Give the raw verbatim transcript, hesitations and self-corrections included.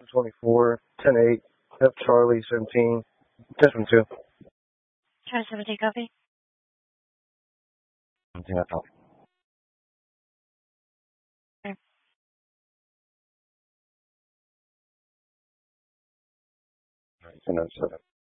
twenty-four, ten eight, F Charlie seventeen, Tesman two. Charlie seventeen, copy. seventeen, F Charlie. Okay. ten oh seven.